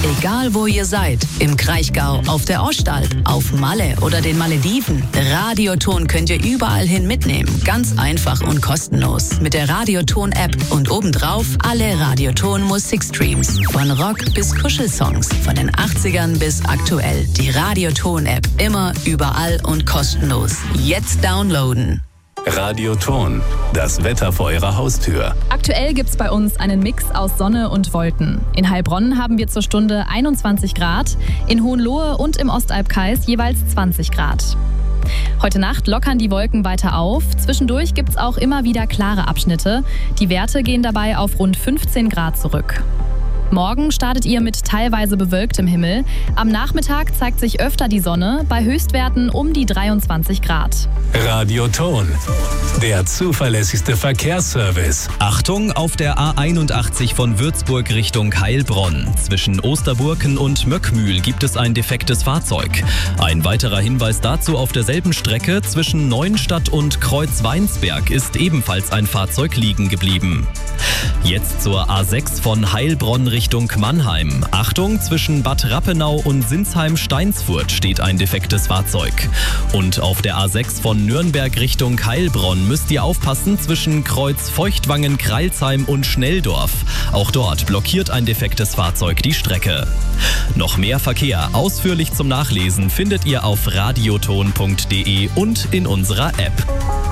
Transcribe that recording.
Egal wo ihr seid, im Kraichgau, auf der Ostalb, auf Malle oder den Malediven, Radioton könnt ihr überall hin mitnehmen. Ganz einfach und kostenlos. Mit der Radioton-App und obendrauf alle Radioton-Musikstreams. Von Rock bis Kuschelsongs, von den 80ern bis aktuell. Die Radioton-App. Immer, überall und kostenlos. Jetzt downloaden. Radioton, das Wetter vor Ihrer Haustür. Aktuell gibt's bei uns einen Mix aus Sonne und Wolken. In Heilbronn haben wir zur Stunde 21 Grad, in Hohenlohe und im Ostalbkreis jeweils 20 Grad. Heute Nacht lockern die Wolken weiter auf. Zwischendurch gibt's auch immer wieder klare Abschnitte. Die Werte gehen dabei auf rund 15 Grad zurück. Morgen startet ihr mit teilweise bewölktem Himmel. Am Nachmittag zeigt sich öfter die Sonne, bei Höchstwerten um die 23 Grad. Radioton, der zuverlässigste Verkehrsservice. Achtung, auf der A81 von Würzburg Richtung Heilbronn. Zwischen Osterburken und Möckmühl gibt es ein defektes Fahrzeug. Ein weiterer Hinweis dazu: auf derselben Strecke zwischen Neuenstadt und Kreuzweinsberg ist ebenfalls ein Fahrzeug liegen geblieben. Jetzt zur A6 von Heilbronn Richtung Mannheim. Achtung, zwischen Bad Rappenau und Sinsheim-Steinsfurt steht ein defektes Fahrzeug. Und auf der A6 von Nürnberg Richtung Heilbronn müsst ihr aufpassen zwischen Kreuz Feuchtwangen, Kreilsheim und Schnelldorf. Auch dort blockiert ein defektes Fahrzeug die Strecke. Noch mehr Verkehr ausführlich zum Nachlesen findet ihr auf radioton.de und in unserer App.